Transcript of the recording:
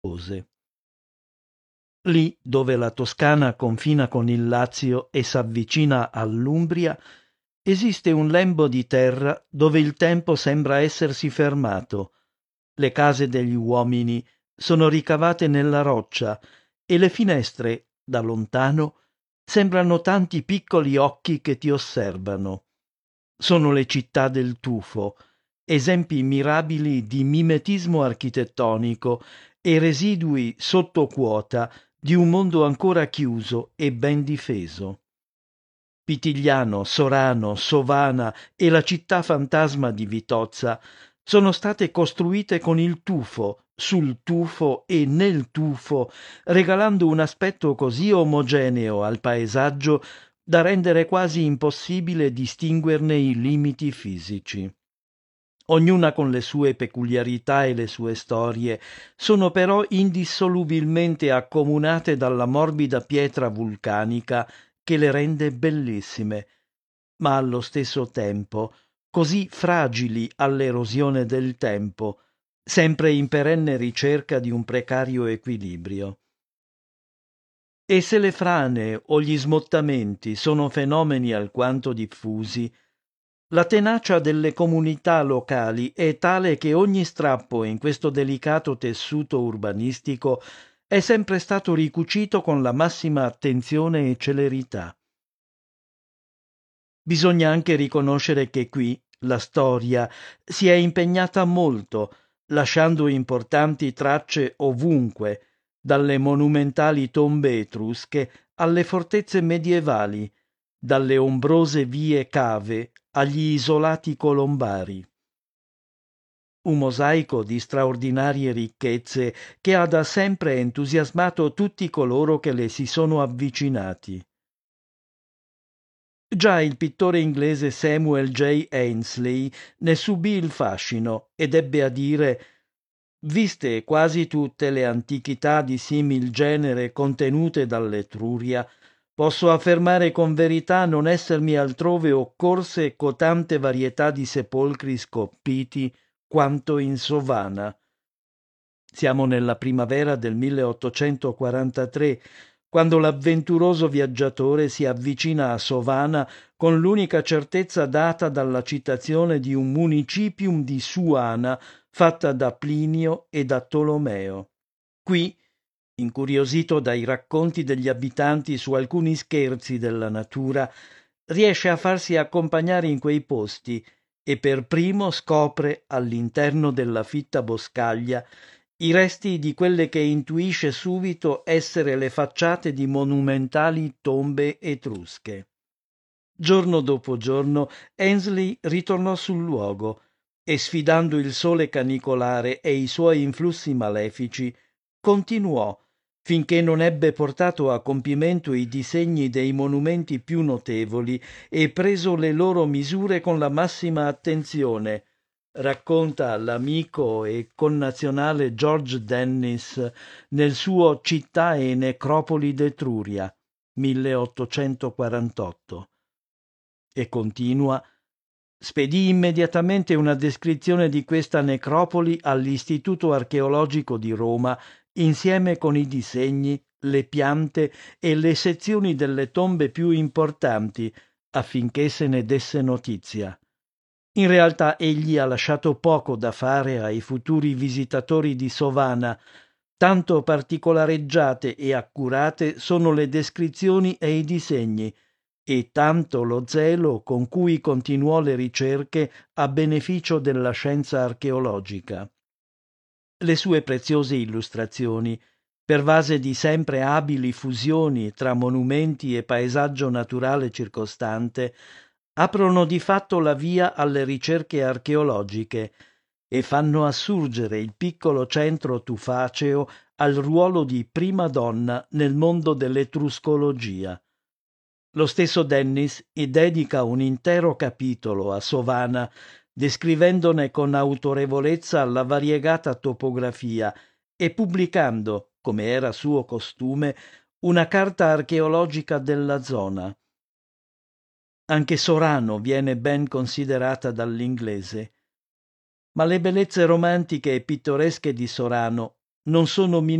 cose. Lì dove la Toscana confina con il Lazio e s'avvicina all'Umbria, esiste un lembo di terra dove il tempo sembra essersi fermato. Le case degli uomini sono ricavate nella roccia e le finestre, da lontano, sembrano tanti piccoli occhi che ti osservano. Sono le città del tufo, esempi mirabili di mimetismo architettonico e residui sotto quota di un mondo ancora chiuso e ben difeso. Pitigliano, Sorano, Sovana e la città fantasma di Vitozza sono state costruite con il tufo, sul tufo e nel tufo, regalando un aspetto così omogeneo al paesaggio da rendere quasi impossibile distinguerne i limiti fisici. Ognuna con le sue peculiarità e le sue storie, sono però indissolubilmente accomunate dalla morbida pietra vulcanica che le rende bellissime, ma allo stesso tempo così fragili all'erosione del tempo, sempre in perenne ricerca di un precario equilibrio. E se le frane o gli smottamenti sono fenomeni alquanto diffusi, la tenacia delle comunità locali è tale che ogni strappo in questo delicato tessuto urbanistico è sempre stato ricucito con la massima attenzione e celerità. Bisogna anche riconoscere che qui la storia si è impegnata molto, lasciando importanti tracce ovunque, dalle monumentali tombe etrusche alle fortezze medievali, dalle ombrose vie cave agli isolati colombari. Un mosaico di straordinarie ricchezze che ha da sempre entusiasmato tutti coloro che le si sono avvicinati. Già il pittore inglese Samuel J. Ainslie ne subì il fascino ed ebbe a dire: «Viste quasi tutte le antichità di simil genere contenute dall'Etruria, posso affermare con verità non essermi altrove occorse cotante varietà di sepolcri scolpiti quanto in Sovana». Siamo nella primavera del 1843, quando l'avventuroso viaggiatore si avvicina a Sovana con l'unica certezza data dalla citazione di un municipium di Suana fatta da Plinio e da Tolomeo. Qui, incuriosito dai racconti degli abitanti su alcuni scherzi della natura, riesce a farsi accompagnare in quei posti e per primo scopre, all'interno della fitta boscaglia, i resti di quelle che intuisce subito essere le facciate di monumentali tombe etrusche. Giorno dopo giorno Ainsley ritornò sul luogo e, sfidando il sole canicolare e i suoi influssi malefici, continuò finché non ebbe portato a compimento i disegni dei monumenti più notevoli e preso le loro misure con la massima attenzione, racconta l'amico e connazionale George Dennis nel suo Città e necropoli d'Etruria, 1848. E continua: spedì immediatamente una descrizione di questa necropoli all'Istituto Archeologico di Roma insieme con i disegni, le piante e le sezioni delle tombe più importanti affinché se ne desse notizia. In realtà egli ha lasciato poco da fare ai futuri visitatori di Sovana, tanto particolareggiate e accurate sono le descrizioni e i disegni, e tanto lo zelo con cui continuò le ricerche a beneficio della scienza archeologica. Le sue preziose illustrazioni, pervase di sempre abili fusioni tra monumenti e paesaggio naturale circostante, aprono di fatto la via alle ricerche archeologiche e fanno assurgere il piccolo centro tufaceo al ruolo di prima donna nel mondo dell'etruscologia. Lo stesso Dennis dedica un intero capitolo a Sovana, descrivendone con autorevolezza la variegata topografia e pubblicando, come era suo costume, una carta archeologica della zona. Anche Sorano viene ben considerata dall'inglese, ma le bellezze romantiche e pittoresche di Sorano non sono